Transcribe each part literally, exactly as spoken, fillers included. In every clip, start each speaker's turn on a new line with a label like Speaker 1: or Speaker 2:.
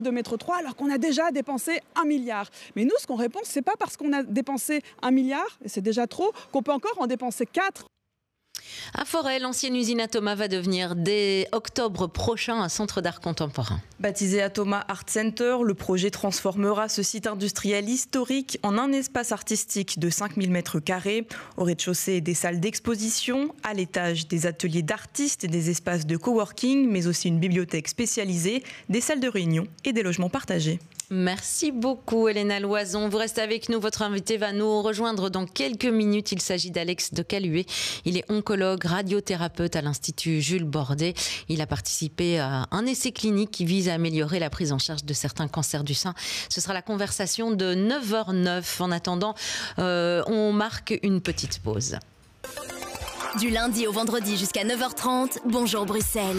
Speaker 1: de métro trois alors qu'on a déjà dépensé un milliard. Mais nous, ce qu'on répond, c'est pas parce qu'on a dépensé un milliard, et c'est déjà trop, qu'on peut encore en dépenser quatre.
Speaker 2: À Forêt, l'ancienne usine Atoma va devenir dès octobre prochain un centre d'art contemporain.
Speaker 3: Baptisé Atoma Art Center, le projet transformera ce site industriel historique en un espace artistique de cinq mille mètres carrés. Au rez-de-chaussée, des salles d'exposition, à l'étage, des ateliers d'artistes et des espaces de coworking, mais aussi une bibliothèque spécialisée, des salles de réunion et des logements partagés.
Speaker 2: Merci beaucoup Elena Loison. Vous restez avec nous. Votre invité va nous rejoindre dans quelques minutes. Il s'agit d'Alex de Caluet. Il est oncologue, radiothérapeute à l'Institut Jules Bordet. Il a participé à un essai clinique qui vise à améliorer la prise en charge de certains cancers du sein. Ce sera la conversation de neuf heures neuf. En attendant, euh, on marque une petite pause.
Speaker 4: Du lundi au vendredi jusqu'à neuf heures trente, bonjour Bruxelles.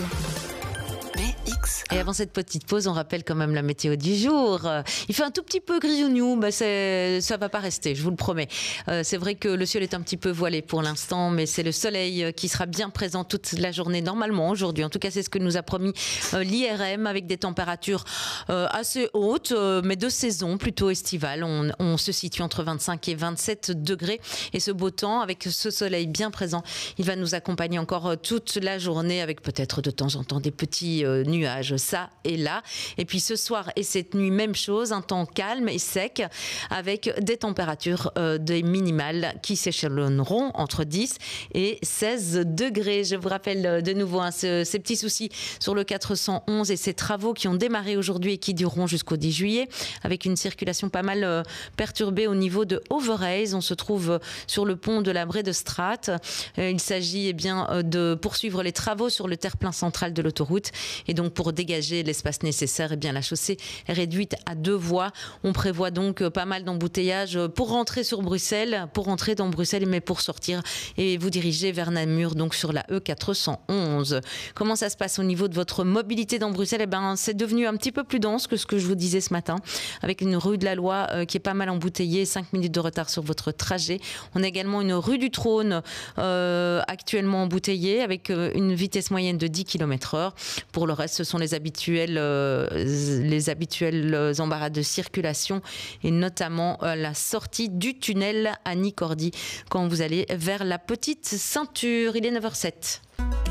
Speaker 2: Et avant cette petite pause, on rappelle quand même la météo du jour. Il fait un tout petit peu grisouillou, mais c'est, ça va pas rester, je vous le promets. Euh, c'est vrai que le ciel est un petit peu voilé pour l'instant, mais c'est le soleil qui sera bien présent toute la journée normalement aujourd'hui. En tout cas, c'est ce que nous a promis euh, l'I R M avec des températures euh, assez hautes, euh, mais de saison, plutôt estivale. On, on se situe entre vingt-cinq et vingt-sept degrés. Et ce beau temps, avec ce soleil bien présent, il va nous accompagner encore toute la journée avec peut-être de temps en temps des petits euh, nuages, ça et là. Et puis ce soir et cette nuit, même chose, un temps calme et sec avec des températures euh, des minimales qui s'échelonneront entre dix et seize degrés. Je vous rappelle de nouveau hein, ce, ces petits soucis sur le quatre cent onze et ces travaux qui ont démarré aujourd'hui et qui dureront jusqu'au dix juillet avec une circulation pas mal euh, perturbée au niveau de Overijse. On se trouve sur le pont de la Brée de Straat. Euh, il s'agit eh bien, euh, de poursuivre les travaux sur le terre-plein central de l'autoroute et donc pour dégager l'espace nécessaire, eh bien la chaussée est réduite à deux voies. On prévoit donc pas mal d'embouteillages pour rentrer sur Bruxelles, pour rentrer dans Bruxelles, mais pour sortir et vous diriger vers Namur, donc sur la E quatre cent onze. Comment ça se passe au niveau de votre mobilité dans Bruxelles? Eh ben, c'est devenu un petit peu plus dense que ce que je vous disais ce matin, avec une rue de la Loi euh, qui est pas mal embouteillée, cinq minutes de retard sur votre trajet. On a également une rue du Trône euh, actuellement embouteillée avec euh, une vitesse moyenne de dix kilomètres heure. Pour le reste, ce sont les habituels, euh, les habituels embarras de circulation et notamment euh, la sortie du tunnel à Nicordy quand vous allez vers la petite ceinture. Il est neuf heures sept.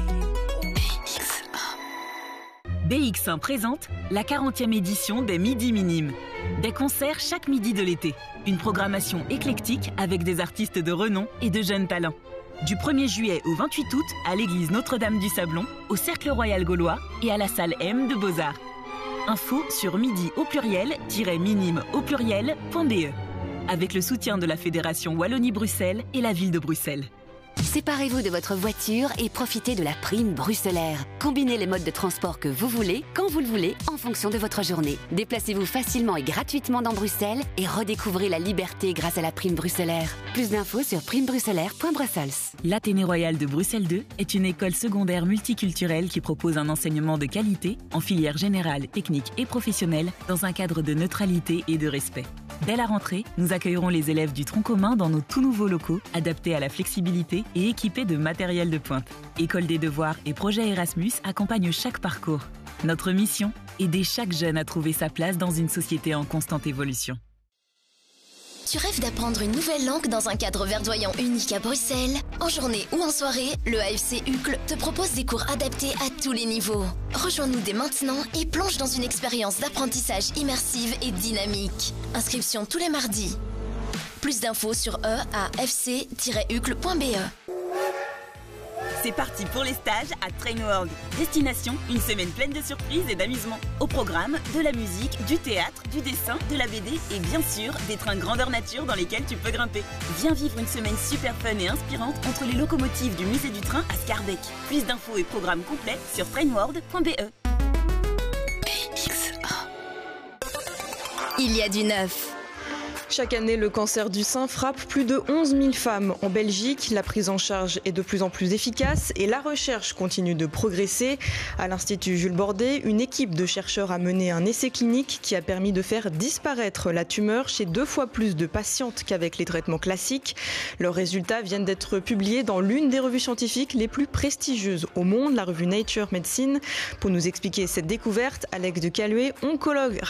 Speaker 5: B X un présente la quarantième édition des Midi Minimes. Des concerts chaque midi de l'été. Une programmation éclectique avec des artistes de renom et de jeunes talents. Du premier juillet au vingt-huit août, à l'église Notre-Dame du Sablon, au Cercle Royal Gaulois et à la salle M de Beaux-Arts. Info sur midi au pluriel, minime au pluriel, point B E. Avec le soutien de la Fédération Wallonie-Bruxelles et la ville de Bruxelles.
Speaker 4: Séparez-vous de votre voiture et profitez de la prime bruxellaire. Combinez les modes de transport que vous voulez, quand vous le voulez, en fonction de votre journée. Déplacez-vous facilement et gratuitement dans Bruxelles et redécouvrez la liberté grâce à la prime bruxellaire. Plus d'infos sur prime bruxellaire point brussels.
Speaker 5: L'Athénée Royal de Bruxelles deux est une école secondaire multiculturelle qui propose un enseignement de qualité en filière générale, technique et professionnelle dans un cadre de neutralité et de respect. Dès la rentrée, nous accueillerons les élèves du tronc commun dans nos tout nouveaux locaux, adaptés à la flexibilité et équipés de matériel de pointe. École des devoirs et projet Erasmus accompagnent chaque parcours. Notre mission, aider chaque jeune à trouver sa place dans une société en constante évolution.
Speaker 4: Tu rêves d'apprendre une nouvelle langue dans un cadre verdoyant unique à Bruxelles? En journée ou en soirée, le A F C Uccle te propose des cours adaptés à tous les niveaux. Rejoins-nous dès maintenant et plonge dans une expérience d'apprentissage immersive et dynamique. Inscription tous les mardis. Plus d'infos sur e a f c tiret uccle point b e.
Speaker 5: C'est parti pour les stages à Trainworld. Destination, une semaine pleine de surprises et d'amusement. Au programme, de la musique, du théâtre, du dessin, de la B D et bien sûr, des trains grandeur nature dans lesquels tu peux grimper. Viens vivre une semaine super fun et inspirante entre les locomotives du musée du train à Scarbeck. Plus d'infos et programmes complets sur trainworld point b e.
Speaker 4: Il y a du neuf.
Speaker 3: Chaque année, le cancer du sein frappe plus de onze mille femmes en Belgique. La prise en charge est de plus en plus efficace et la recherche continue de progresser. À l'Institut Jules Bordet, une équipe de chercheurs a mené un essai clinique qui a permis de faire disparaître la tumeur chez deux fois plus de patientes qu'avec les traitements classiques. Leurs résultats viennent d'être publiés dans l'une des revues scientifiques les plus prestigieuses au monde, la revue Nature Medicine. Pour nous expliquer cette découverte, Alex de Caluet, oncologue